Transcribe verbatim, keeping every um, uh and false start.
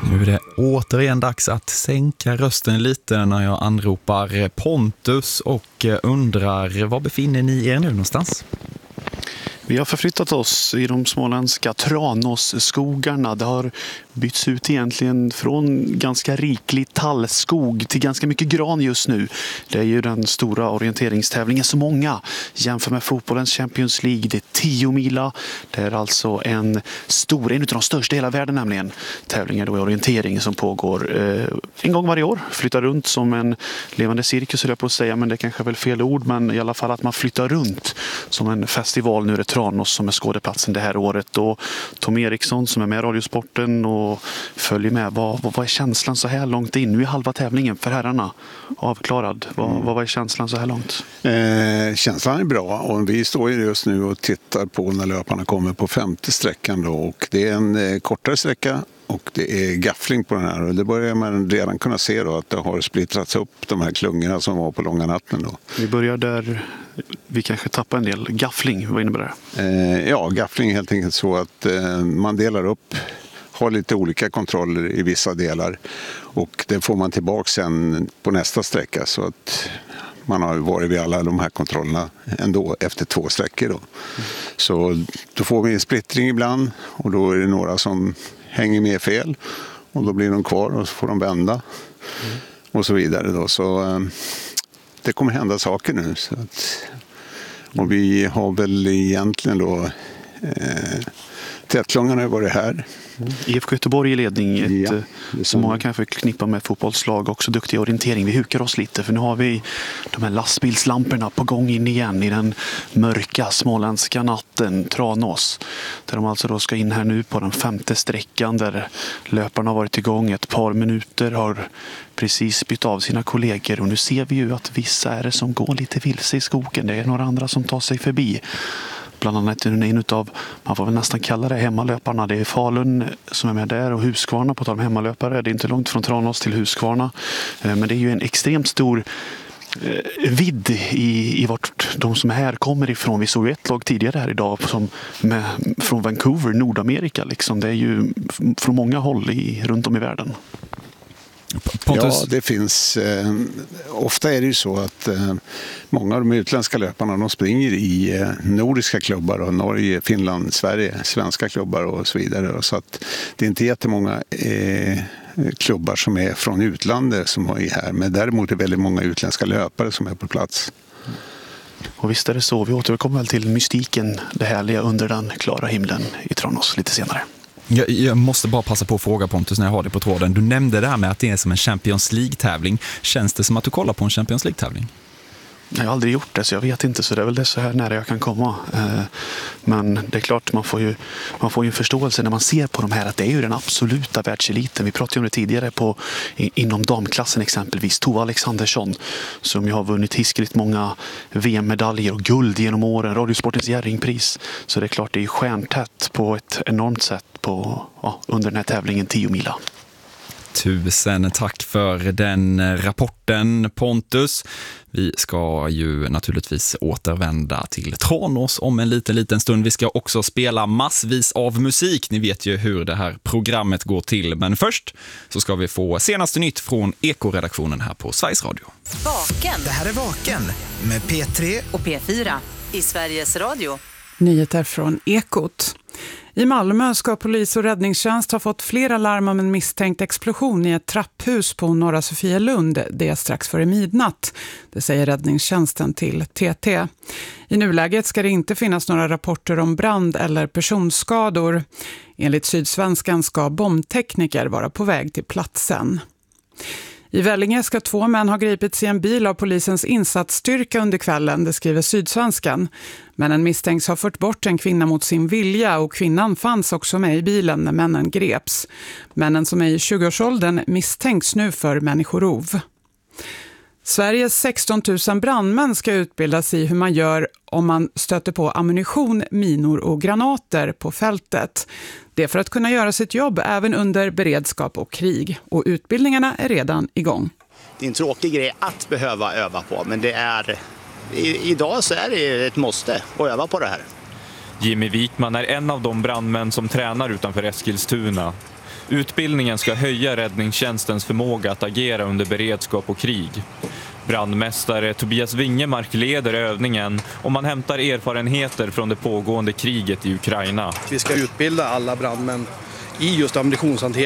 Nu är det återigen dags att sänka rösten lite när jag anropar Pontus och undrar, var befinner ni er nu någonstans? Vi har förflyttat oss i de småländska Tranåsskogarna. Det har bytts ut egentligen från ganska riklig tallskog till ganska mycket gran just nu. Det är ju den stora orienteringstävlingen så många jämför med fotbollens Champions League. Det är tio mila. Det är alltså en stor, en av de största i hela världen nämligen. Tävlingar då i orientering som pågår eh, en gång varje år. Flyttar runt som en levande cirkus, höll jag på att säga, men det är kanske väl fel ord. Men i alla fall att man flyttar runt som en festival. Nu är det Tranås som är skådeplatsen det här året. Och Tom Eriksson som är med i Radiosporten och följer med. Vad, vad, vad är känslan så här långt in? Nu är halva tävlingen för herrarna avklarad. Vad, mm. vad är känslan så här långt? Eh, känslan är bra och vi står just nu och tittar på när löparna kommer på femte sträckan då, och det är en eh, kortare sträcka och det är gaffling på den här, och det börjar man redan kunna se då att det har splittrats upp de här klungorna som var på långa natten då. Vi börjar där vi kanske tappar en del. Gaffling, vad innebär det? Eh, ja, gaffling är helt enkelt så att eh, man delar upp, har lite olika kontroller i vissa delar och det får man tillbaka sen på nästa sträcka, så att man har varit vid alla de här kontrollerna ändå efter två sträckor då. Mm. Så då får vi en splittring ibland och då är det några som hänger med fel och då blir de kvar och så får de vända mm. och så vidare då. Så eh, det kommer hända saker nu. Så att, och vi har väl egentligen då eh, tätklungarna har varit här. Mm. I F K Göteborg i ledning, ett, ja, som många kan förknippa med fotbollslag, också duktig orientering. Vi hukar oss lite för nu har vi de här lastbilslamporna på gång in igen i den mörka småländska natten, Tranås. Där de alltså då ska in här nu på den femte sträckan där löparna har varit igång ett par minuter, har precis bytt av sina kollegor och nu ser vi ju att vissa är det som går lite vilse i skogen. Det är några andra som tar sig förbi. Bland annat en utav, man får väl nästan kalla det hemmalöparna. Det är Falun som är med där och Huskvarna, på tal om hemmalöpare. Det är inte långt från Tranås till Huskvarna. Men det är ju en extremt stor vidd i, i vart de som är här kommer ifrån. Vi såg ju ett lag tidigare här idag som med, från Vancouver, Nordamerika. Liksom. Det är ju från många håll i, runt om i världen. Pontus. Ja, det finns. Eh, ofta är det ju så att eh, många av de utländska löparna de springer i eh, nordiska klubbar och Norge, Finland, Sverige, svenska klubbar och så vidare. Så att det är inte jättemånga eh, klubbar som är från utlandet som är här, men däremot är det väldigt många utländska löpare som är på plats. Och visst är det så. Vi återkommer väl till mystiken, det härliga under den klara himlen i Tranås lite senare. Jag, jag måste bara passa på att fråga Pontus när jag har det på tråden. Du nämnde det här med att det är som en Champions League-tävling. Känns det som att du kollar på en Champions League-tävling? Jag har aldrig gjort det så jag vet inte, så det är väl det så här nära jag kan komma. Men det är klart, man får ju, man får ju en förståelse när man ser på de här att det är ju den absoluta världseliten. Vi pratade om det tidigare på, inom damklassen exempelvis. Tova Alexandersson som ju har vunnit hiskligt många V M-medaljer och guld genom åren. Radiosportens Jerringpris. Så det är klart, det är stjärntätt på ett enormt sätt på, ja, under den här tävlingen tio mila. Tusen tack för den rapporten, Pontus. Vi ska ju naturligtvis återvända till Tranås om en liten, liten stund. Vi ska också spela massvis av musik. Ni vet ju hur det här programmet går till. Men först så ska vi få senaste nytt från Eko-redaktionen här på Sveriges Radio. Vaken. Det här är Vaken med P tre och P fyra i Sveriges Radio. Nyheter från Ekot. I Malmö ska polis och räddningstjänst ha fått flera larm om en misstänkt explosion i ett trapphus på Norra Sofielund. Det är strax före midnatt, det säger räddningstjänsten till T T. I nuläget ska det inte finnas några rapporter om brand eller personskador. Enligt Sydsvenskan ska bombtekniker vara på väg till platsen. I Vellinge ska två män ha gripits i en bil av polisens insatsstyrka under kvällen, det skriver Sydsvenskan. Männen misstänks ha fört bort en kvinna mot sin vilja och kvinnan fanns också med i bilen när männen greps. Männen som är i tjugoårsåldern misstänks nu för människorov. Sveriges sexton tusen brandmän ska utbildas i hur man gör om man stöter på ammunition, minor och granater på fältet. Det är för att kunna göra sitt jobb även under beredskap och krig. Och utbildningarna är redan igång. Det är en tråkig grej att behöva öva på, men det är, i, idag så är det ett måste att öva på det här. Jimmy Wikman är en av de brandmän som tränar utanför Eskilstuna. Utbildningen ska höja räddningstjänstens förmåga att agera under beredskap och krig. Brandmästare Tobias Wingemark leder övningen och man hämtar erfarenheter från det pågående kriget i Ukraina. Vi ska utbilda alla brandmän i just ammunitionshantering.